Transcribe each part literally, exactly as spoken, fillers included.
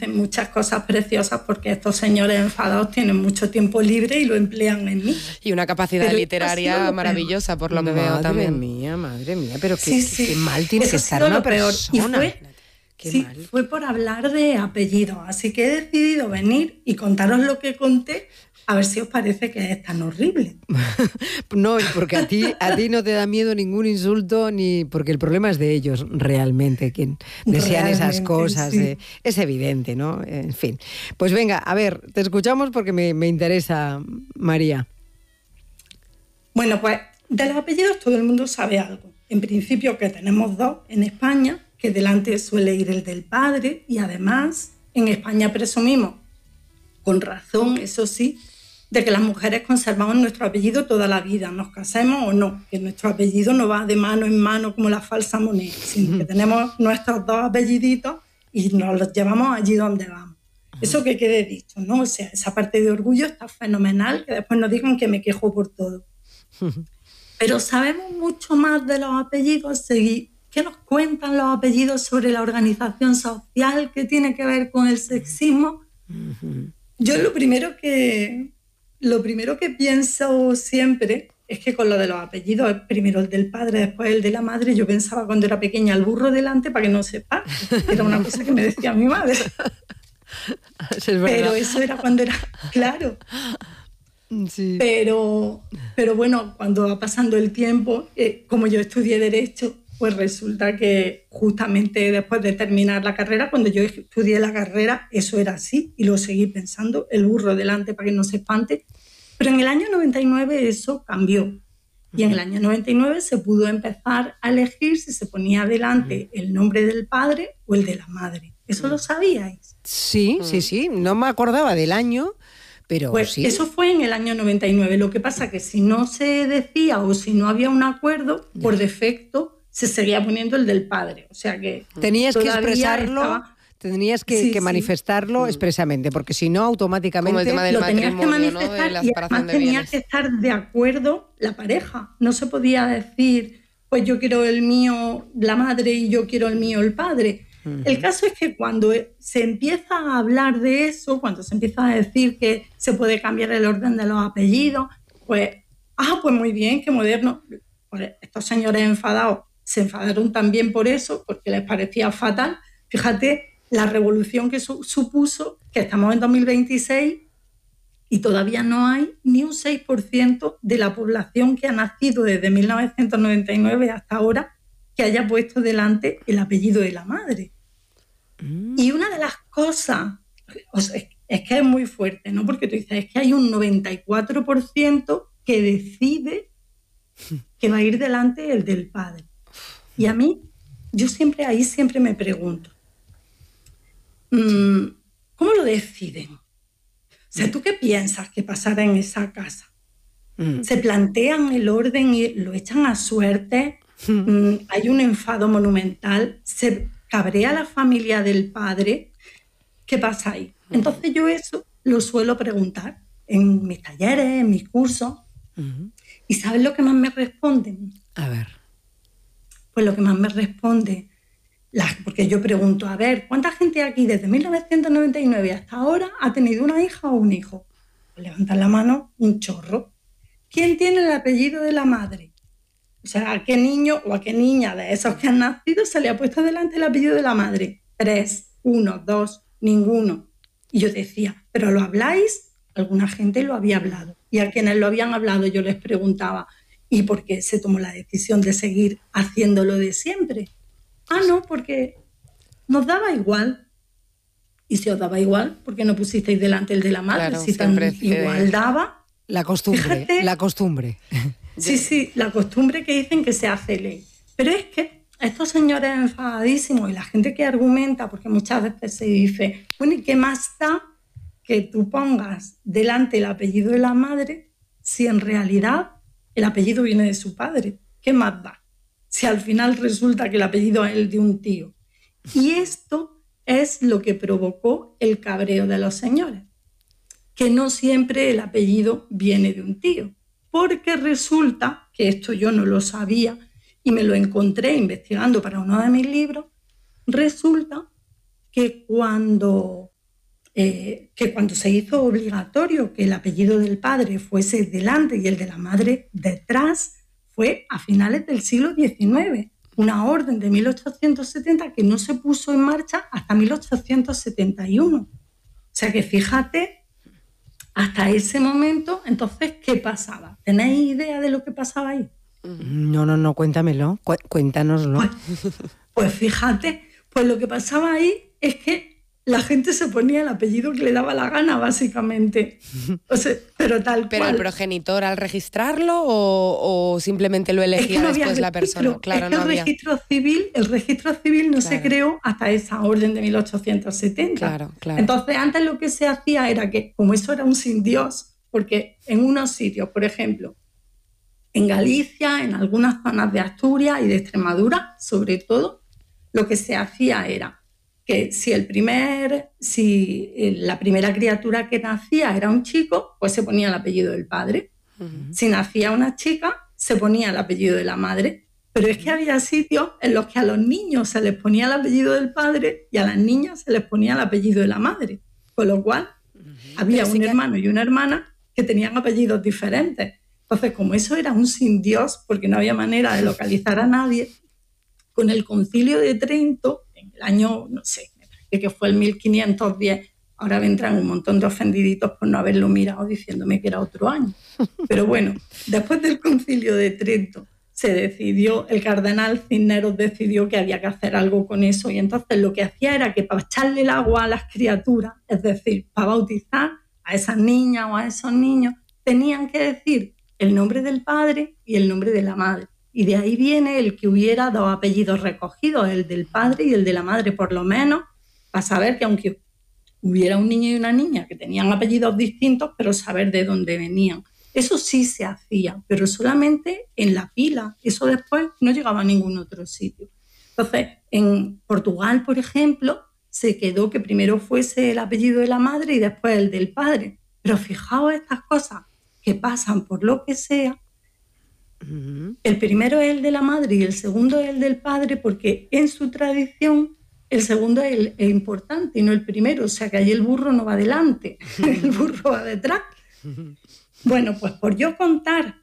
dicen muchas cosas preciosas porque estos señores enfadados tienen mucho tiempo libre y lo emplean en mí. Y una capacidad pero literaria maravillosa, por lo que veo también. Madre mía, madre mía, pero qué, sí, qué, sí. qué mal tiene Eso que ha estar sido una lo peor. persona. Y fue, Qué sí, mal. fue por hablar de apellidos, así que he decidido venir y contaros lo que conté, a ver si os parece que es tan horrible. No, porque a ti, a ti no te da miedo ningún insulto, ni porque el problema es de ellos realmente, quien desean Realmente, esas cosas. sí. eh, es evidente, ¿no? En fin. Pues venga, a ver, te escuchamos porque me, me interesa, María. Bueno, pues de los apellidos todo el mundo sabe algo. En principio que tenemos dos en España, que delante suele ir el del padre, y además en España presumimos, con razón, eso sí, de que las mujeres conservamos nuestro apellido toda la vida, nos casemos o no, que nuestro apellido no va de mano en mano como la falsa moneda, sino que tenemos nuestros dos apelliditos y nos los llevamos allí donde vamos. Eso que quede dicho, ¿no? O sea, esa parte de orgullo está fenomenal, que después nos digan que me quejo por todo. Pero sabemos mucho más de los apellidos. ¿Qué nos cuentan los apellidos sobre la organización social? ¿Qué tiene que ver con el sexismo? Yo lo primero que, lo primero que pienso siempre es que con lo de los apellidos, primero el del padre, después el de la madre, yo pensaba cuando era pequeña el burro delante para que no sepa. Era una cosa que me decía mi madre. Eso es verdad. Pero eso era cuando era, claro. Sí. Pero, pero bueno, cuando va pasando el tiempo, eh, como yo estudié Derecho, pues resulta que justamente después de terminar la carrera, cuando yo estudié la carrera, eso era así y lo seguí pensando, el burro delante para que no se espante. Pero en el año noventa y nueve eso cambió. Y en el año noventa y nueve se pudo empezar a elegir si se ponía delante el nombre del padre o el de la madre. ¿Eso lo sabíais? Sí, sí, sí. No me acordaba del año, pero pues sí. Eso fue en el año noventa y nueve. Lo que pasa es que si no se decía o si no había un acuerdo, por defecto se seguía poniendo el del padre. O sea que tenías que expresarlo, estaba... tenías que, sí, que sí. manifestarlo expresamente, porque si no, automáticamente... Como el tema del lo tenías que matrimonio, manifestar, ¿no? De la y separación además de tenía bienes. que estar de acuerdo la pareja. No se podía decir, pues yo quiero el mío la madre y yo quiero el mío el padre. Uh-huh. El caso es que cuando se empieza a hablar de eso, cuando se empieza a decir que se puede cambiar el orden de los apellidos, pues, ah, pues muy bien, qué moderno. Pues estos señores enfadados se enfadaron también por eso, porque les parecía fatal. Fíjate la revolución que su- supuso que estamos en dos mil veintiséis y todavía no hay ni un seis por ciento de la población que ha nacido desde mil novecientos noventa y nueve hasta ahora que haya puesto delante el apellido de la madre. Mm. Y una de las cosas, o sea, es, es que es muy fuerte, ¿no? Porque tú dices, es que hay un noventa y cuatro por ciento que decide que va a ir delante el del padre. Y a mí, yo siempre ahí siempre me pregunto, ¿cómo lo deciden? O sea, ¿tú qué piensas que pasará en esa casa? Mm. ¿Se plantean el orden y lo echan a suerte? Mm. ¿Hay un enfado monumental? ¿Se cabrea la familia del padre? ¿Qué pasa ahí? Entonces yo eso lo suelo preguntar en mis talleres, en mis cursos. Mm. ¿Y sabes lo que más me responden? A ver. Pues lo que más me responde, la, porque yo pregunto, a ver, ¿cuánta gente aquí desde mil novecientos noventa y nueve hasta ahora ha tenido una hija o un hijo? Pues levantan la mano, un chorro. ¿Quién tiene el apellido de la madre? O sea, ¿a qué niño o a qué niña de esos que han nacido se le ha puesto delante el apellido de la madre? Tres, uno, dos, ninguno. Y yo decía, ¿pero lo habláis? Alguna gente lo había hablado. Y a quienes lo habían hablado yo les preguntaba, ¿y por qué se tomó la decisión de seguir haciéndolo de siempre? Ah, no, porque nos daba igual. Y si os daba igual, ¿por qué no pusisteis delante el de la madre? Claro, si tan que... igual daba. La costumbre, Fíjate, la costumbre. Sí, sí, la costumbre que dicen que se hace ley. Pero es que estos señores enfadadísimos y la gente que argumenta, porque muchas veces se dice, bueno, ¿y qué más da que tú pongas delante el apellido de la madre si en realidad el apellido viene de su padre? ¿Qué más da? Si al final resulta que el apellido es el de un tío. Y esto es lo que provocó el cabreo de los señores, que no siempre el apellido viene de un tío, porque resulta, que esto yo no lo sabía y me lo encontré investigando para uno de mis libros, resulta que cuando eh, que cuando se hizo obligatorio que el apellido del padre fuese delante y el de la madre detrás, fue a finales del siglo diecinueve, una orden de mil ochocientos setenta que no se puso en marcha hasta mil ochocientos setenta y uno. O sea que fíjate, hasta ese momento, entonces, ¿qué pasaba? ¿Tenéis idea de lo que pasaba ahí? No, no, no, cuéntamelo, cu- cuéntanoslo. Pues, pues fíjate, pues lo que pasaba ahí es que la gente se ponía el apellido que le daba la gana, básicamente. O sea, pero tal ¿Pero cual. el progenitor al registrarlo o, o simplemente lo elegía Es que no había después la registro. persona? Claro, es que no el había. registro civil, el registro civil no Claro. se creó hasta esa orden de mil ochocientos setenta. Claro, claro. Entonces, antes lo que se hacía era que, como eso era un sin Dios, porque en unos sitios, por ejemplo, en Galicia, en algunas zonas de Asturias y de Extremadura, sobre todo, lo que se hacía era que si, el primer, si la primera criatura que nacía era un chico, pues se ponía el apellido del padre. Uh-huh. Si nacía una chica, se ponía el apellido de la madre. Pero es que había sitios en los que a los niños se les ponía el apellido del padre y a las niñas se les ponía el apellido de la madre. Con lo cual, uh-huh. había Pero un sí que... hermano y una hermana que tenían apellidos diferentes. Entonces, como eso era un sin Dios, porque no había manera de localizar a nadie, con el Concilio de Trento, en el año, no sé, me parece que fue el mil quinientos diez, ahora vendrán un montón de ofendiditos por no haberlo mirado diciéndome que era otro año. Pero bueno, después del Concilio de Trento se decidió, el cardenal Cisneros decidió que había que hacer algo con eso y entonces lo que hacía era que para echarle el agua a las criaturas, es decir, para bautizar a esas niñas o a esos niños, tenían que decir el nombre del padre y el nombre de la madre. Y de ahí viene el que hubiera dos apellidos recogidos, el del padre y el de la madre, por lo menos, para saber que aunque hubiera un niño y una niña que tenían apellidos distintos, pero saber de dónde venían. Eso sí se hacía, pero solamente en la pila. Eso después no llegaba a ningún otro sitio. Entonces, en Portugal, por ejemplo, se quedó que primero fuese el apellido de la madre y después el del padre. Pero fijaos estas cosas que pasan por lo que sea. El primero es el de la madre y el segundo es el del padre, porque en su tradición el segundo es el, el importante y no el primero, o sea que allí el burro no va delante, el burro va detrás. Bueno, pues por yo contar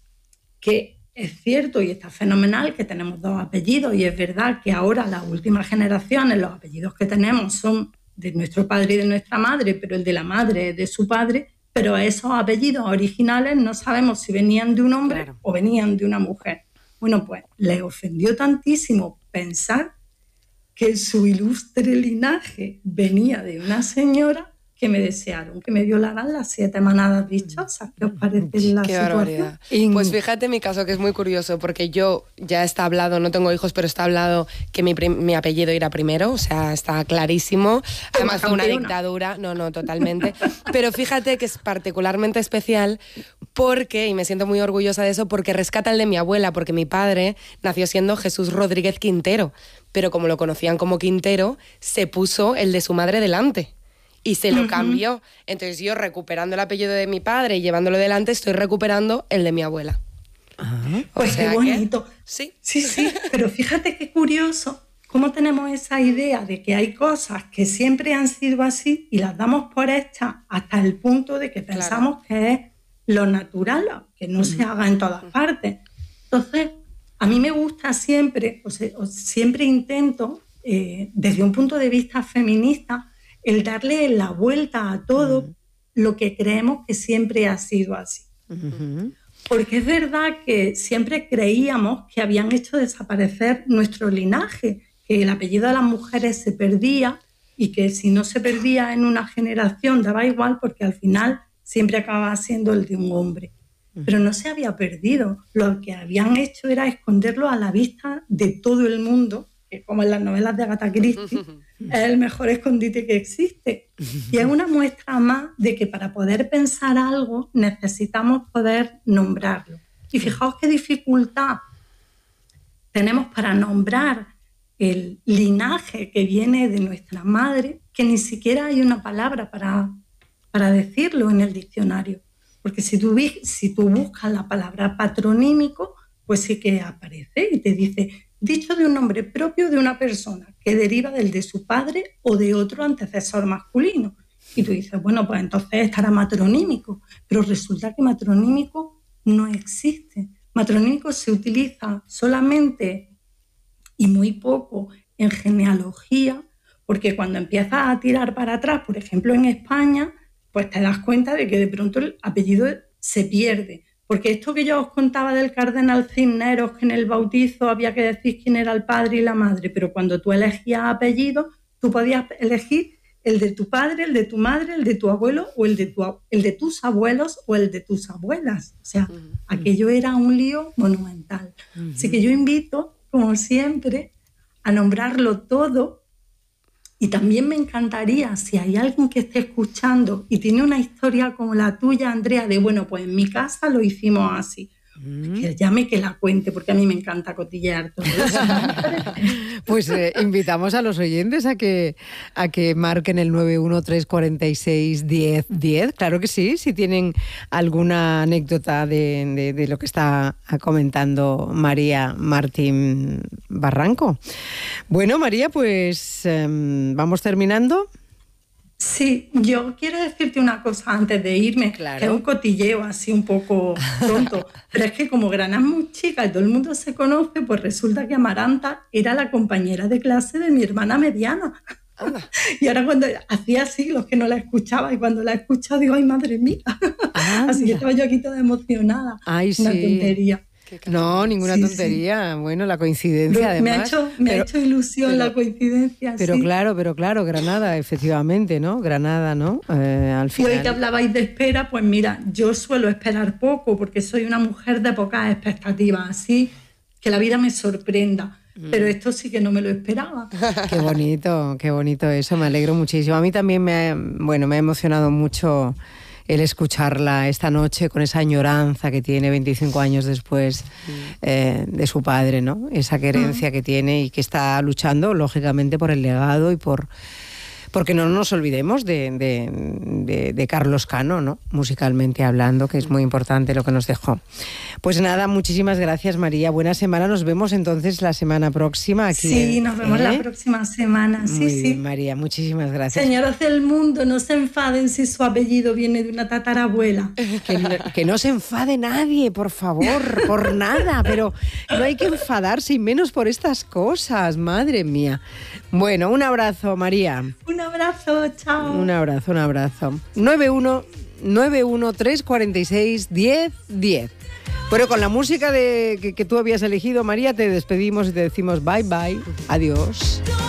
que es cierto y está fenomenal que tenemos dos apellidos y es verdad que ahora las últimas generaciones los apellidos que tenemos son de nuestro padre y de nuestra madre, pero el de la madre es de su padre. Pero esos apellidos originales no sabemos si venían de un hombre claro. o venían de una mujer. Bueno, pues le ofendió tantísimo pensar que su ilustre linaje venía de una señora que me desearon que me violaran las siete manadas dichosas. ¿Qué os parece la Qué situación? Barbaridad. Pues fíjate mi caso, que es muy curioso, porque yo ya está hablado, no tengo hijos, pero está hablado que mi, mi apellido irá primero, o sea, está clarísimo. Además fue una dictadura, no, no, totalmente. Pero fíjate que es particularmente especial porque, y me siento muy orgullosa de eso, porque rescata el de mi abuela, porque mi padre nació siendo Jesús Rodríguez Quintero, pero como lo conocían como Quintero, se puso el de su madre delante. Y se lo uh-huh. cambió. Entonces yo, recuperando el apellido de mi padre y llevándolo delante, estoy recuperando el de mi abuela. Uh-huh. Pues qué bonito. Que, sí. sí, sí. Pero fíjate qué curioso cómo tenemos esa idea de que hay cosas que siempre han sido así y las damos por hechas hasta el punto de que pensamos claro. que es lo natural, que no uh-huh. se haga en todas uh-huh. partes. Entonces, a mí me gusta siempre, o sea, o siempre intento, eh, desde un punto de vista feminista, el darle la vuelta a todo uh-huh. lo que creemos que siempre ha sido así. Uh-huh. Porque es verdad que siempre creíamos que habían hecho desaparecer nuestro linaje, que el apellido de las mujeres se perdía y que si no se perdía en una generación daba igual porque al final siempre acababa siendo el de un hombre. Uh-huh. Pero no se había perdido. Lo que habían hecho era esconderlo a la vista de todo el mundo, que como en las novelas de Agatha Christie, es el mejor escondite que existe. Y es una muestra más de que para poder pensar algo necesitamos poder nombrarlo. Y fijaos qué dificultad tenemos para nombrar el linaje que viene de nuestra madre, que ni siquiera hay una palabra para, para decirlo en el diccionario. Porque si tú, si tú buscas la palabra patronímico, pues sí que aparece y te dice... dicho de un nombre propio de una persona que deriva del de su padre o de otro antecesor masculino. Y tú dices, bueno, pues entonces estará matronímico. Pero resulta que matronímico no existe. Matronímico se utiliza solamente y muy poco en genealogía, porque cuando empiezas a tirar para atrás, por ejemplo en España, pues te das cuenta de que de pronto el apellido se pierde. Porque esto que yo os contaba del cardenal Cisneros, que en el bautizo había que decir quién era el padre y la madre, pero cuando tú elegías apellido, tú podías elegir el de tu padre, el de tu madre, el de tu abuelo o el de, tu, el de tus abuelos o el de tus abuelas. O sea, uh-huh. aquello era un lío monumental. Uh-huh. Así que yo invito, como siempre, a nombrarlo todo. Y también me encantaría, si hay alguien que esté escuchando y tiene una historia como la tuya, Andrea, de bueno, pues en mi casa lo hicimos así. Mm. Que llame, que la cuente, porque a mí me encanta cotillear todo eso. Pues eh, invitamos a los oyentes a que, a que marquen el nueve uno tres cuatro seis, diez diez. Claro que sí, si tienen alguna anécdota de, de, de lo que está comentando María Martín Barranco. Bueno, María, pues eh, vamos terminando. Sí, yo quiero decirte una cosa antes de irme, claro. Que es un cotilleo así un poco tonto, pero es que como Granada es muy chica y todo el mundo se conoce, pues resulta que Amaranta era la compañera de clase de mi hermana mediana. Anda. Y ahora cuando hacía siglos que no la escuchaba y cuando la he escuchado digo, ay madre mía, anda. Así que estaba yo aquí toda emocionada. Ay, una sí. tontería. No, ninguna sí, tontería. Sí. Bueno, la coincidencia pero además. Me ha hecho, me pero, ha hecho ilusión pero, la coincidencia. Pero sí. claro, pero claro, Granada, efectivamente, ¿no? Granada, ¿no? Eh, al final. Y hoy que hablabais de espera, pues mira, yo suelo esperar poco porque soy una mujer de pocas expectativas, así que la vida me sorprenda. Mm. Pero esto sí que no me lo esperaba. Qué bonito, qué bonito eso, me alegro muchísimo. A mí también me ha, bueno, me ha emocionado mucho el escucharla esta noche con esa añoranza que tiene veinticinco años después eh, de su padre, ¿no? Esa querencia que tiene y que está luchando, lógicamente, por el legado y por... Porque no nos olvidemos de, de, de, de Carlos Cano, ¿no? Musicalmente hablando, que es muy importante lo que nos dejó. Pues nada, muchísimas gracias, María. Buena semana. Nos vemos entonces la semana próxima. Aquí, sí, nos vemos ¿eh? la próxima semana. Sí, muy sí. bien, María, muchísimas gracias. Señoras del mundo, no se enfaden si su apellido viene de una tatarabuela. Que no, que no se enfade nadie, por favor, por nada. Pero no hay que enfadarse, y menos por estas cosas, madre mía. Bueno, un abrazo, María. Un abrazo, chao. Un abrazo, un abrazo. nueve uno tres cuatro seis, diez diez. Pero con la música de, que, que tú habías elegido, María, te despedimos y te decimos bye bye, adiós.